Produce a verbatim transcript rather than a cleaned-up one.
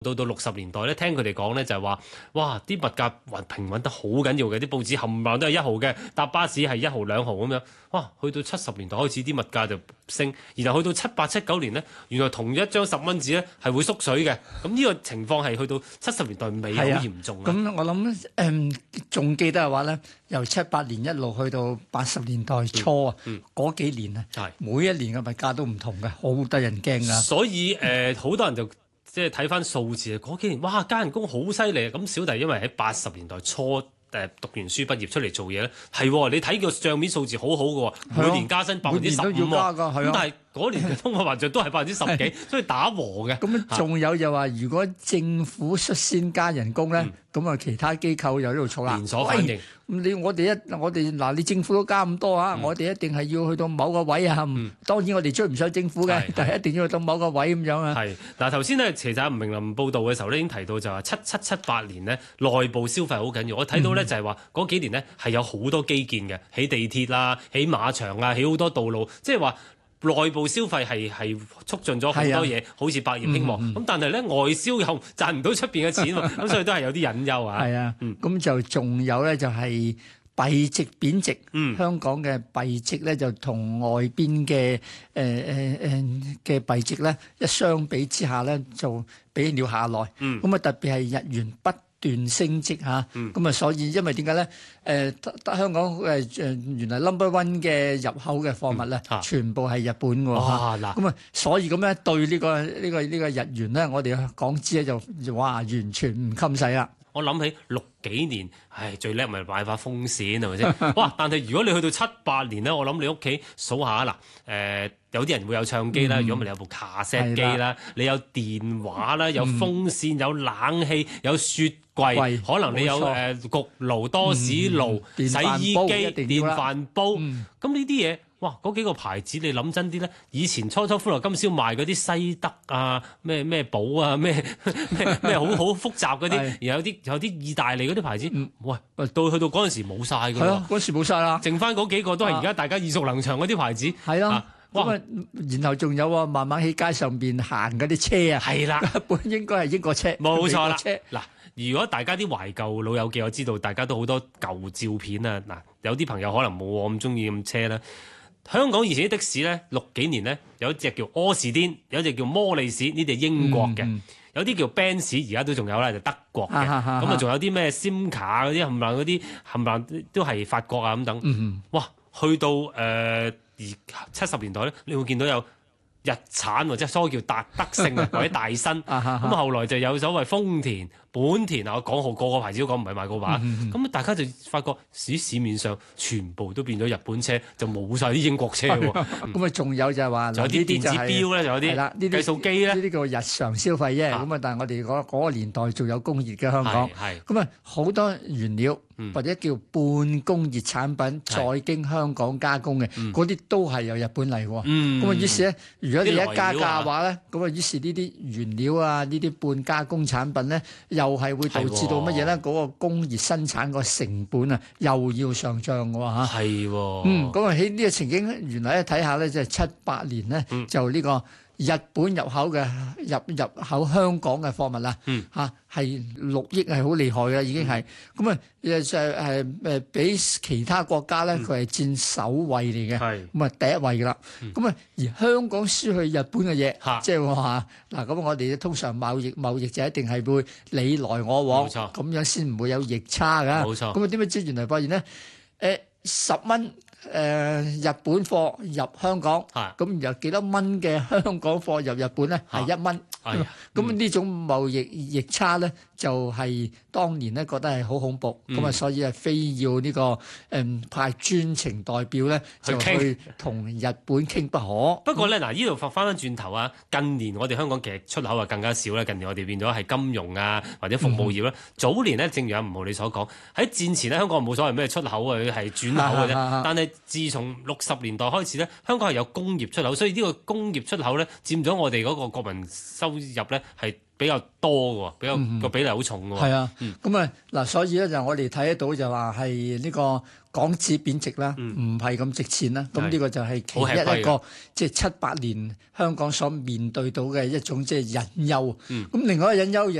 到到六十年代咧，聽佢哋講咧就係話，哇！啲物價還平穩得好緊要嘅，啲報紙冚唪唥都係一毫嘅，搭巴士係一毫兩毫咁樣。哇！去到七十年代開始啲物價就升，然後去到七八七九年咧，原來同一張十蚊紙咧係會縮水嘅。咁呢個情況係去到七十年代尾好嚴重啊。 咁我諗誒，仲記得嘅話咧，由七八年一路去到八十年代初啊，嗰、嗯、幾年啊， 係每一年嘅物價都唔同嘅，好得人驚噶。 所以誒，好、呃、多人就。即係睇翻數字啊！嗰幾年哇，加人工好犀利啊！咁小弟因為喺八十年代初誒讀完書畢業出嚟做嘢咧，係你睇個帳面數字好好嘅喎，每年加薪百分之十五喎。咁但係嗰年嘅通貨膨脹都係百分之十幾，所以打和嘅。 咁仲有就話，如果政府率先加人工咧，咁啊、嗯、其他機構又喺度嘈啦。 連鎖反應。 你我哋一我哋嗱，你政府都加咁多啊，嗯、我哋一定係要去到某個位啊。嗯、當然我哋追唔上政府嘅，但係一定要去到某個位咁樣啊。 係嗱，頭先咧，其實吳明林報道嘅時候咧，已經提到就話七七七八年呢，內部消費好緊要。我睇到咧就係話嗰幾年呢，係有好多基建嘅，起地鐵啦，起馬場啊，起好多道路，即係話。內部消費係係促進咗好多嘢，啊、好似百業興旺。咁、嗯、但係咧外銷又賺唔到出邊嘅錢喎，咁所以都係有啲隱憂啊。 係啊，咁、嗯、就仲有咧就係幣值貶值。嗯、香港嘅幣值咧就同外邊嘅誒誒誒嘅幣值咧一相比之下咧就比了下來。咁啊、嗯、特別係日元不斷升值嚇，咁啊、嗯、所以因為點解咧？誒、呃、得香港誒誒原來 number one 嘅入口嘅貨物咧，嗯啊、全部係日本㗎喎。咁啊，所以咁咧對呢、呢個呢、呢個呢、呢個日元咧，我哋港紙咧就哇完全唔襟使啦。 我諗起六幾年，唉最叻咪買把風扇係咪先？哇！但係如果你去到七八年咧，我諗你屋企數下嗱，誒、呃、有啲人會有唱機啦，如果唔係你有部卡式機啦，的你有電話啦，有風扇，有冷氣，有雪櫃，貴可能你有誒錯、呃、焗爐、多士爐、嗯、洗衣機、電飯煲，咁呢啲嘢。哇！嗰幾個牌子你諗真啲咧，以前初初歡樂今宵賣嗰啲西德啊、咩咩寶啊、咩咩咩好好複雜嗰啲，然後有啲有啲意大利嗰啲牌子，嗯、喂，到去到嗰陣時冇晒㗎喎。係啊， 嗰時冇晒啦， 剩翻嗰幾個都係而家大家耳熟能詳嗰啲牌子。係啊，咁啊，然後仲有啊，慢慢喺街上邊行嗰啲車啊，係啦，本應該係英國車， 冇錯啦。嗱，如果大家啲懷舊老友記，我知道大家都好多舊照片啊。嗱，有啲朋友可能冇我咁中意咁車啦。香港以前啲的士咧，六幾年咧有一隻叫柯士甸，有一隻叫摩利士，呢啲係英國嘅，嗯、有啲叫 Benz，而家都仲有啦，就德國嘅。咁啊，仲有啲咩 SIM 卡嗰啲冚唪唥嗰啲冚唪唥都係法國啊咁等。嗯、哇，去到誒而七十年代咧，你會見到有日產或者所謂叫達德勝或者大新。咁後來就有所謂豐田、本田啊，我講號個個牌子都講，唔係賣個把。咁、嗯嗯、大家就發覺市市面上全部都變咗日本車，就冇晒啲英國車喎。 咁啊，仲有就係話， 仲有啲電子錶咧，仲有啲計數機咧， 呢啲叫日常消費啫。咁啊，但係我哋嗰嗰個年代仲有工業嘅香港，咁啊好多原料。或者叫半工業產品，再經香港加工嘅，嗰啲、嗯、都係由日本嚟喎。咁啊、嗯，於是咧，如果你一加價嘅話咧，咁啊，於是呢啲原料啊，呢啲半加工產品咧，又係會導致到乜嘢咧？嗰、嗰個工業生產個成本啊，又要上漲嘅喎嚇。係喎。嗯，咁啊喺呢個情景，原來咧睇下咧，即係七八年咧，嗯、就呢、呢個。日本入口嘅入入口香港嘅貨物啦，嚇係六億係好厲害嘅，已經係咁啊！誒就係誒比其他國家咧，佢係佔首位嚟嘅，咁啊第一位噶啦。咁啊而香港輸去日本嘅嘢，即係話嗱咁，我哋通常貿易貿易就一定係會你來我往，咁樣先唔會有逆差噶。冇錯。咁啊點解知原來發現咧？誒十蚊。誒、呃、日本貨入香港，咁有幾多蚊嘅香港貨入日本咧？係一蚊。咁呢種貿易逆差咧，就係、是、當年咧覺得係好恐怖，咁啊、嗯、所以係非要呢、這個誒、嗯、派專程代表咧就去同日本傾不可。 不過咧嗱，呢度翻翻轉頭啊，近年我哋香港其實出口啊更加少啦。近年我哋變咗係金融啊或者服務業啦。嗯、早年咧，正如阿吳浩你所講，喺戰前咧香港冇所謂咩出口啊，係轉口嘅啫。但係自從六十年代開始咧，香港係有工業出口，所以呢個工業出口咧佔咗我哋嗰個國民收入咧係比較多嘅喎，比較個比例好重嘅喎。 係啊，咁啊嗱，所以咧就我哋睇得到就話係呢個港紙貶值啦，唔係咁值錢啦。咁呢個就係其一一個即係七八年香港所面對到嘅一種即係隱憂。咁另外一個隱憂